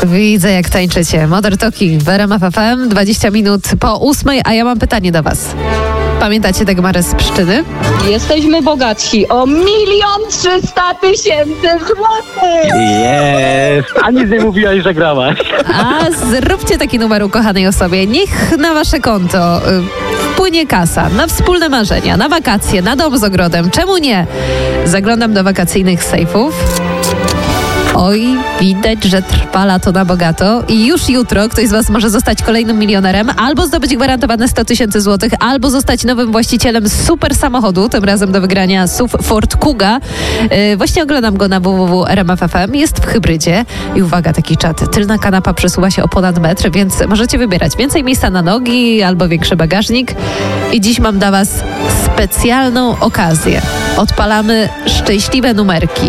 Widzę, jak tańczycie. Modern Talking w RMF FM, 20 minut po 8, a ja mam pytanie do was. Pamiętacie Dagmarę z Pszczyny? Jesteśmy bogatsi o 1 300 000 złotych! Jest! A nic nie mówiłaś, że grałaś. A zróbcie taki numer ukochanej osobie. Niech na wasze konto wpłynie kasa na wspólne marzenia, na wakacje, na dom z ogrodem. Czemu nie? Zaglądam do wakacyjnych sejfów. Oj, widać, że trwa lato na bogato i już jutro ktoś z was może zostać kolejnym milionerem, albo zdobyć gwarantowane 100 000 złotych, albo zostać nowym właścicielem super samochodu, tym razem do wygrania SUV Ford Kuga. Właśnie oglądam go na www.rmf.fm, jest w hybrydzie i uwaga, taki czat, tylna kanapa przesuwa się o ponad metr, więc możecie wybierać więcej miejsca na nogi albo większy bagażnik. I dziś mam dla was specjalną okazję. Odpalamy szczęśliwe numerki.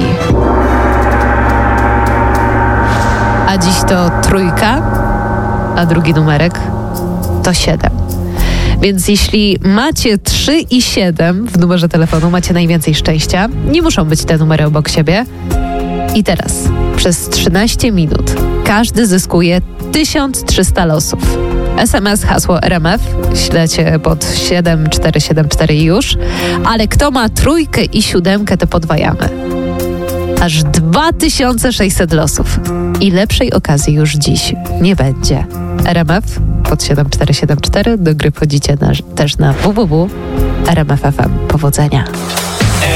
A dziś to 3, a drugi numerek to 7. Więc jeśli macie 3 i 7 w numerze telefonu, macie najwięcej szczęścia. Nie muszą być te numery obok siebie. I teraz przez 13 minut każdy zyskuje 1300 losów. SMS, hasło RMF, śledźcie pod 7474 już. Ale kto ma 3 i 7, to podwajamy. Aż 2600 losów. I lepszej okazji już dziś nie będzie. RMF pod 7474. Do gry wchodzicie też na www.rmf.fm. Powodzenia.